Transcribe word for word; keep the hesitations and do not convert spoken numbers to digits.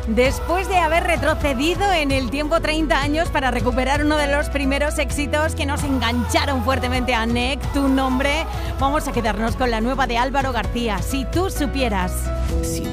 Después de haber retrocedido en el tiempo treinta años para recuperar uno de los primeros éxitos que nos engancharon fuertemente a N E C, Tu Nombre, vamos a quedarnos con la nueva de Álvaro García, Si tú supieras. Si